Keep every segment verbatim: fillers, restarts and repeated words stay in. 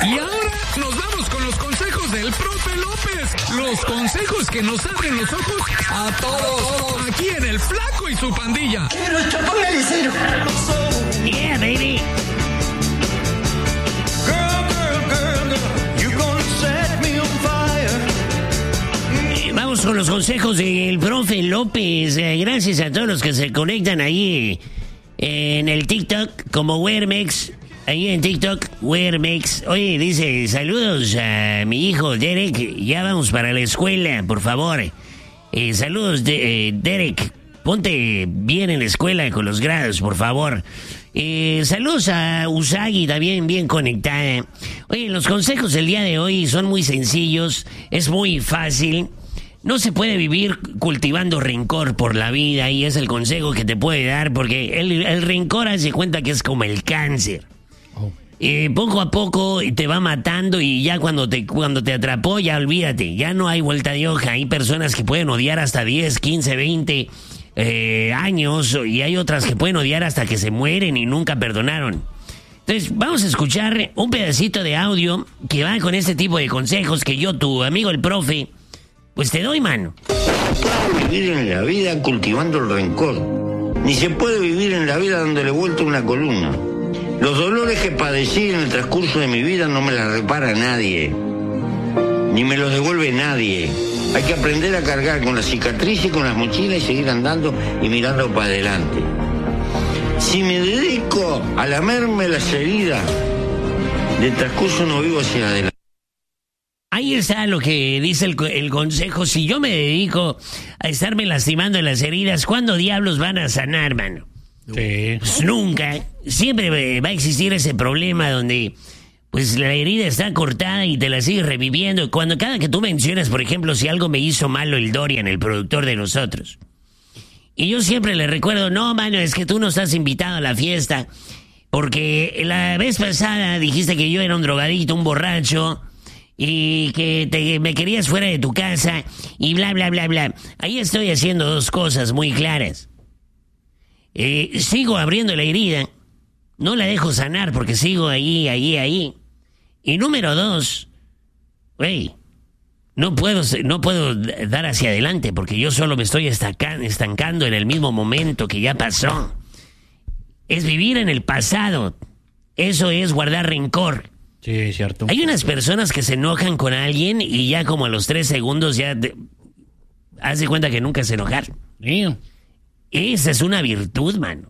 Y ahora nos vamos con los consejos del profe López. Los consejos que nos abren los ojos a todos. Aquí en El Flaco y su pandilla. Pero póngale cero. Yeah, baby. Vamos con los consejos del profe López. Eh, gracias a todos los que se conectan ahí eh, en el TikTok como Wermex. Ahí en TikTok, Wermex. Oye, dice, saludos a mi hijo Derek. Ya vamos para la escuela, por favor. Eh, saludos, de, eh, Derek. Ponte bien en la escuela con los grados, por favor. Eh, saludos a Usagi, también bien conectada. Oye, los consejos del día de hoy son muy sencillos. Es muy fácil. No se puede vivir cultivando rencor por la vida, y es el consejo que te puede dar, porque el, el rencor hace cuenta que es como el cáncer. Oh. Eh, poco a poco te va matando, y ya cuando te, cuando te atrapó, ya olvídate, ya no hay vuelta de hoja. Hay personas que pueden odiar hasta diez, quince, veinte eh, años, y hay otras que pueden odiar hasta que se mueren y nunca perdonaron. Entonces, vamos a escuchar un pedacito de audio que va con este tipo de consejos que yo, tu amigo el profe, pues te doy, mano. No se puede vivir en la vida cultivando el rencor. Ni se puede vivir en la vida dándole vuelta una columna. Los dolores que padecí en el transcurso de mi vida no me las repara nadie. Ni me los devuelve nadie. Hay que aprender a cargar con la cicatriz y con las mochilas y seguir andando y mirando para adelante. Si me dedico a lamerme las heridas del transcurso, no vivo hacia adelante. Ahí está lo que dice el, el consejo. Si yo me dedico a estarme lastimando en las heridas, ¿cuándo diablos van a sanar, mano? Sí. Pues nunca. Siempre va a existir ese problema donde pues la herida está cortada y te la sigues reviviendo. Cuando cada que tú mencionas, por ejemplo, si algo me hizo malo el Dorian, el productor de nosotros, y yo siempre le recuerdo, no, mano, es que tú no estás invitado a la fiesta, porque la vez pasada dijiste que yo era un drogadito, un borracho, y que te, me querías fuera de tu casa, y bla, bla, bla, bla. Ahí estoy haciendo dos cosas muy claras. Eh, sigo abriendo la herida, no la dejo sanar porque sigo ahí, ahí, ahí. Y número dos, güey, no puedo, no puedo dar hacia adelante porque yo solo me estoy estancando, estancando en el mismo momento que ya pasó. Es vivir en el pasado. Eso es guardar rencor. Sí, es cierto. Hay unas personas que se enojan con alguien y ya como a los tres segundos ya te... haz de cuenta que nunca se enojaron. Sí. Esa es una virtud, mano.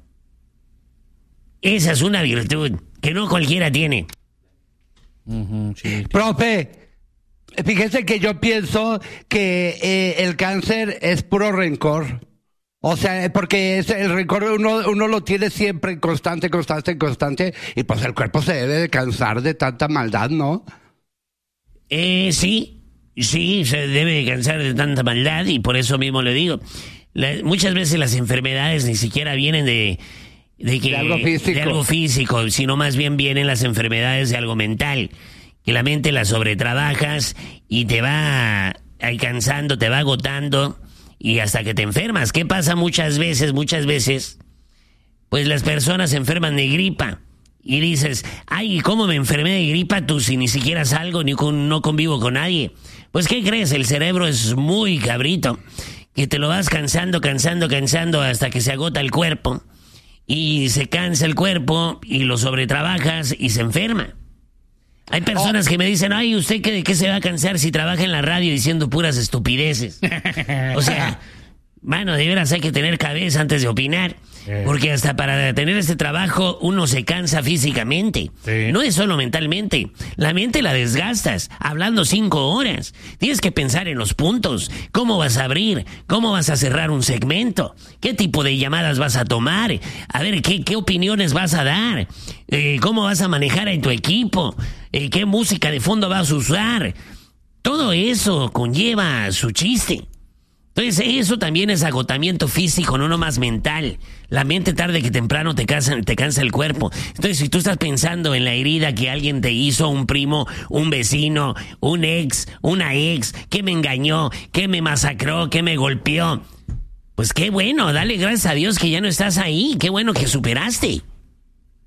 Esa es una virtud que no cualquiera tiene. Uh-huh, sí, sí. Profe, fíjese que yo pienso que eh, el cáncer es puro rencor. O sea, porque es el rencor uno, uno lo tiene siempre constante, constante, constante, y pues el cuerpo se debe de cansar de tanta maldad, ¿no? Eh, sí, sí, se debe cansar de tanta maldad, y por eso mismo le digo. La, muchas veces las enfermedades ni siquiera vienen de... De, que, de algo físico. De algo físico, sino más bien vienen las enfermedades de algo mental. Que la mente la sobretrabajas y te va alcanzando, te va agotando y hasta que te enfermas. ¿Qué pasa muchas veces? Muchas veces, pues las personas se enferman de gripa y dices, ay, ¿cómo me enfermé de gripa? Tú si ni siquiera salgo, ni con, no convivo con nadie. Pues, ¿qué crees? El cerebro es muy cabrito, que te lo vas cansando, cansando, cansando hasta que se agota el cuerpo. Y se cansa el cuerpo y lo sobretrabajas y se enferma. Hay personas que me dicen, ay, ¿usted qué, de qué se va a cansar si trabaja en la radio diciendo puras estupideces? O sea, mano, de veras hay que tener cabeza antes de opinar. Porque hasta para tener este trabajo uno se cansa físicamente. Sí. No es solo mentalmente. La mente la desgastas hablando cinco horas. Tienes que pensar en los puntos. ¿Cómo vas a abrir? ¿Cómo vas a cerrar un segmento? ¿Qué tipo de llamadas vas a tomar? A ver, ¿qué, qué opiniones vas a dar? Eh, ¿Cómo vas a manejar a tu equipo? Eh, ¿Qué música de fondo vas a usar? Todo eso conlleva su chiste. Entonces eso también es agotamiento físico, no nomás mental. La mente tarde que temprano te cansa, te cansa el cuerpo. Entonces si tú estás pensando en la herida que alguien te hizo, un primo, un vecino, un ex, una ex, que me engañó, que me masacró, que me golpeó, pues qué bueno, dale gracias a Dios que ya no estás ahí, qué bueno que superaste.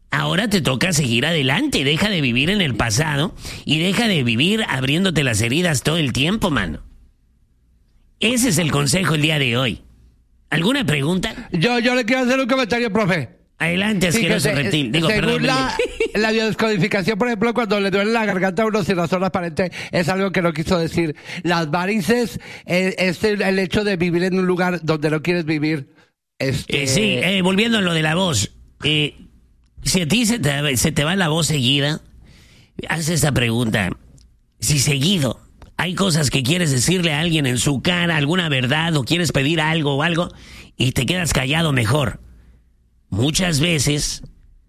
Ahora te toca seguir adelante, deja de vivir en el pasado y deja de vivir abriéndote las heridas todo el tiempo, mano. Ese es el consejo el día de hoy. ¿Alguna pregunta? Yo, yo le quiero hacer un comentario, profe. Adelante, asqueroso Fíjese, reptil. Digo, según perdón. la, la biodescodificación, por ejemplo, cuando le duele la garganta a uno sin razón aparente, es algo que no quiso decir. Las varices eh, es el, el hecho de vivir en un lugar donde no quieres vivir. Este... Eh, sí, eh, volviendo a lo de la voz. Eh, si a ti se te, se te va la voz seguida, haz esta pregunta. Si seguido hay cosas que quieres decirle a alguien en su cara, alguna verdad, o quieres pedir algo o algo, y te quedas callado, mejor. Muchas veces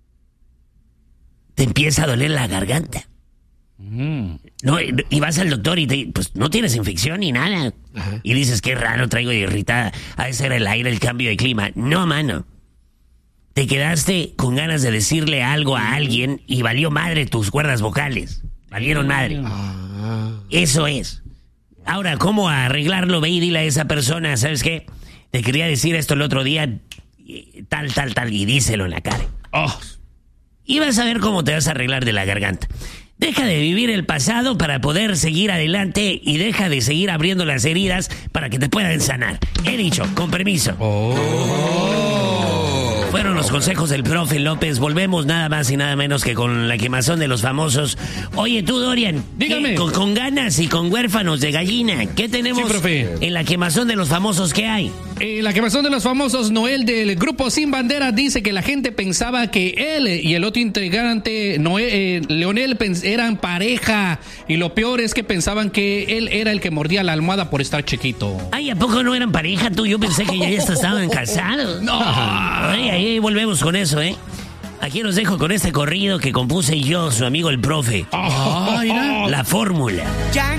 te empieza a doler la garganta. Mm. No, y vas al doctor y te, pues no tienes infección ni nada. Ajá. Y dices, qué raro, traigo irritada. Ha de ser el aire, el cambio de clima. No, mano. Te quedaste con ganas de decirle algo a alguien y valió madre tus cuerdas vocales. Valieron madre. Ah. Eso es. Ahora, ¿cómo arreglarlo? Ve y dile a esa persona, ¿sabes qué? Te quería decir esto el otro día, tal, tal, tal, y díselo en la cara. Oh. Y vas a ver cómo te vas a arreglar de la garganta. Deja de vivir el pasado para poder seguir adelante y deja de seguir abriendo las heridas para que te puedan sanar. He dicho, con permiso. Oh. Fueron los consejos del profe López. Volvemos nada más y nada menos que con la quemazón de los famosos. Oye, tú, Dorian, dígame. Con, con ganas y con huérfanos de gallina, ¿qué tenemos sí, profe. en la quemazón de los famosos? ¿Qué hay? Eh, la quemazón de los famosos, Noel del grupo Sin Bandera dice que la gente pensaba que él y el otro integrante, Noel, eh, Leonel, eran pareja. Y lo peor es que pensaban que él era el que mordía la almohada por estar chiquito. Ay, ¿a poco no eran pareja tú? Yo pensé que ya estaban casados. No. Ay, ay, ay, volvemos con eso, ¿eh? Aquí los dejo con este corrido que compuse yo, su amigo el profe. Oh, la fórmula.